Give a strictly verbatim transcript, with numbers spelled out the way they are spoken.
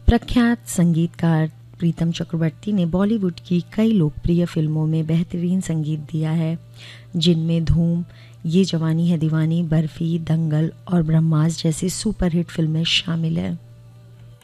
प्रख्यात संगीतकार प्रीतम चक्रवर्ती ने बॉलीवुड की कई लोकप्रिय फिल्मों में बेहतरीन संगीत दिया है, जिनमें धूम, ये जवानी है दीवानी, बर्फी, दंगल और ब्रह्मास्त्र जैसी सुपरहिट फिल्में शामिल हैं।